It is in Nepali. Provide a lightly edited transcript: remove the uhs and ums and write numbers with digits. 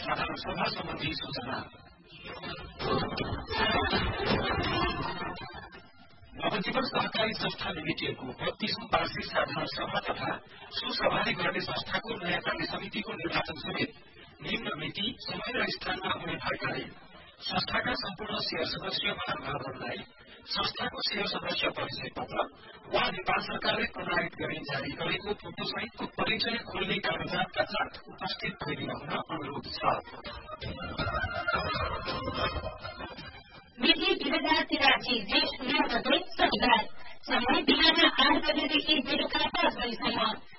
साधारण सभा सम्बन्धी सूचना। नवजीवन सहकारी संस्था लिमिटेडको 32औं वार्षिक साधारण सभा तथा सुसभाले गर्ने संस्थाको नयाँ कार्य समितिको निर्वाचन समेत निम्न मिति, समय र स्थानमा हुने भएकाले संस्थाका सम्पूर्ण शेयर सदस्य महानुभावहरूलाई संस्थाको शेयर सदस्य परिचय पत्र वा नेपाल सरकारले प्रमाणित गरी जारी गरेको फोटो सहितको परिचय खोल्ने कागजातका साथ उपस्थित भइदिन हुन अनुरोध छ। मिति 2083 जेठ 9 गते शनिबार, समय बिहान 8 बजेदेखि बेलुका 5 बजेसम्म।